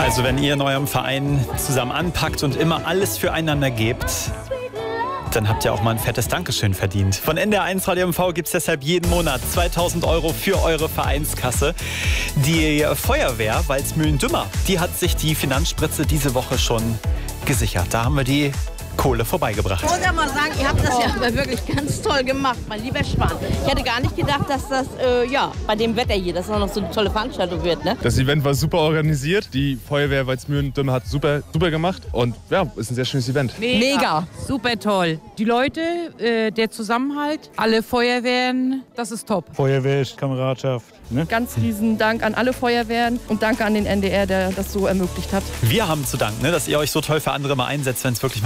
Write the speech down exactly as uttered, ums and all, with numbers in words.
Also wenn ihr in eurem Verein zusammen anpackt und immer alles füreinander gebt, dann habt ihr auch mal ein fettes Dankeschön verdient. Von N D R eins Radio M V gibt es deshalb jeden Monat zweitausend Euro für eure Vereinskasse. Die Feuerwehr Walsmühlen-Dümmer, die hat sich die Finanzspritze diese Woche schon gesichert. Da haben wir die Kohle vorbeigebracht. Ich muss ja mal sagen, ihr habt das ja aber wirklich ganz toll gemacht, mein lieber Schwan. Ich hätte gar nicht gedacht, dass das, äh, ja, bei dem Wetter hier, dass das noch so eine tolle Veranstaltung wird, ne? Das Event war super organisiert. Die Feuerwehr Walsmühlen-Dümmer hat super, super gemacht. Und ja, ist ein sehr schönes Event. Mega. Mega. Super toll. Die Leute, äh, der Zusammenhalt, alle Feuerwehren, das ist top. Feuerwehr ist Kameradschaft. Ne? Ganz riesen Dank an alle Feuerwehren und danke an den N D R, der das so ermöglicht hat. Wir haben zu danken, ne, dass ihr euch so toll für andere mal einsetzt, wenn es wirklich mal